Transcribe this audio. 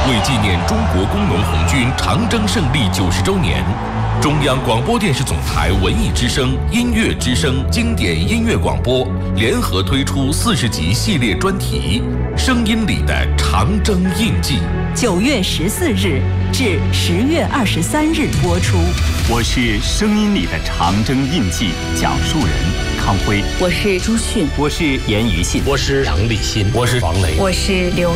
为纪念中国工农红军长征胜利90周年，中央广播电视总台文艺之声、音乐之声经典音乐广播联合推出40集系列专题《声音里的长征印记》 ，9月14日至10月23日播出。 我是声音里的长征印记讲述人康辉， 我是朱迅， 我是严于信， 我是杨立新， 我是王雷， 我是刘